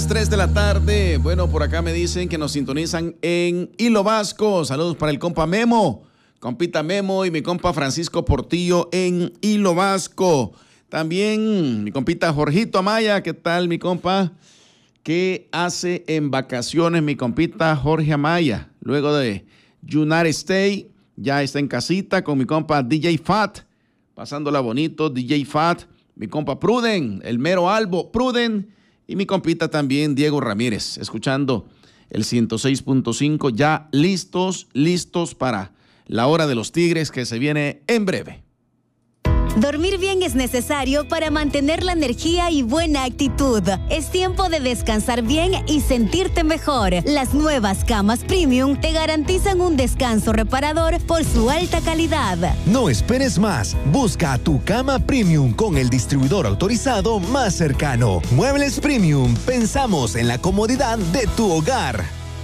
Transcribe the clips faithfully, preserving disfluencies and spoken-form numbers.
tres de la tarde. Bueno, por acá me dicen que nos sintonizan en Hilo Vasco. Saludos para el compa Memo, compita Memo y mi compa Francisco Portillo en Hilo Vasco. También mi compita Jorgito Amaya. ¿Qué tal, mi compa? ¿Qué hace en vacaciones mi compita Jorge Amaya? Luego de United States, ya está en casita con mi compa D J Fat, pasándola bonito, D J Fat, mi compa Pruden, el mero Albo Pruden, y mi compita también Diego Ramírez, escuchando el ciento seis punto cinco, ya listos, listos para la hora de los Tigres que se viene en breve. Dormir bien es necesario para mantener la energía y buena actitud. Es tiempo de descansar bien y sentirte mejor. Las nuevas camas Premium te garantizan un descanso reparador por su alta calidad. No esperes más. Busca tu cama Premium con el distribuidor autorizado más cercano. Muebles Premium. Pensamos en la comodidad de tu hogar.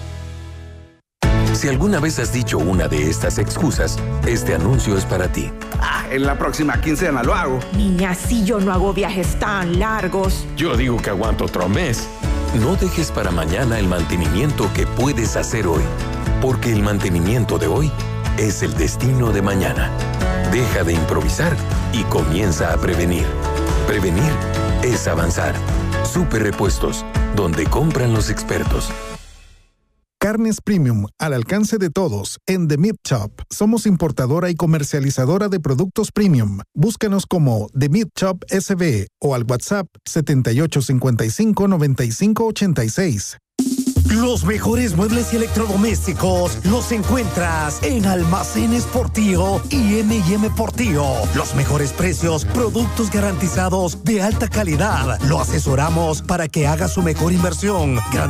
Si alguna vez has dicho una de estas excusas, este anuncio es para ti. Ah, en la próxima quincena lo hago. Niña, si yo no hago viajes tan largos. Yo digo que aguanto otro mes. No dejes para mañana el mantenimiento que puedes hacer hoy, porque el mantenimiento de hoy es el destino de mañana. Deja de improvisar y comienza a prevenir. Prevenir es avanzar. Super Repuestos, donde compran los expertos. Carnes Premium, al alcance de todos, en The Meat Shop. Somos importadora y comercializadora de productos premium. Búscanos como The Meat Shop S B o al WhatsApp setenta y ocho cincuenta y cinco noventa y cinco ochenta y seis. Los mejores muebles y electrodomésticos los encuentras en Almacenes Portillo y eme y eme Portillo. Los mejores precios, productos garantizados de alta calidad. Lo asesoramos para que haga su mejor inversión.